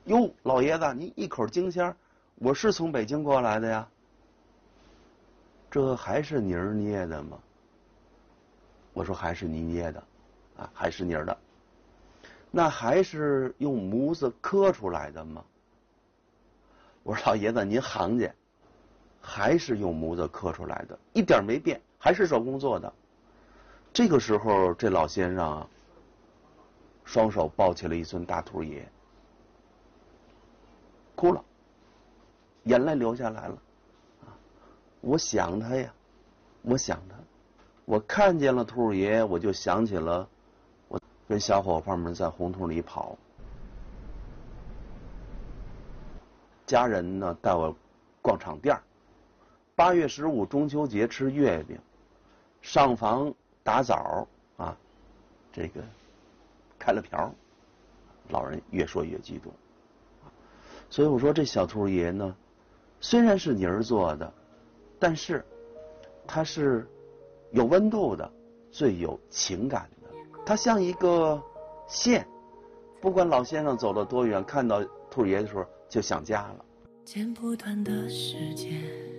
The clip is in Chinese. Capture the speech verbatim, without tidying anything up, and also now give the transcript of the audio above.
哟，老爷子，你一口京腔，我是从北京过来的呀。这还是泥儿捏的吗？我说还是泥捏的，啊，还是泥儿的。那还是用模子刻出来的吗？我说老爷子，您行家，还是用模子刻出来的，一点没变，还是手工做的。这个时候，这老先生啊，双手抱起了一尊大兔爷，哭了，眼泪流下来了。啊，我想他呀，我想他，我看见了兔爷，我就想起了我跟小伙伴们在胡同里跑，家人呢带我逛场店，八月十五中秋节吃月饼，上房打枣啊，这个开了瓢，老人越说越激动。所以我说这小兔爷呢，虽然是泥儿做的，但是它是有温度的，最有情感的。它像一个线，不管老先生走了多远，看到兔爷的时候就想家了。 剪不断的时间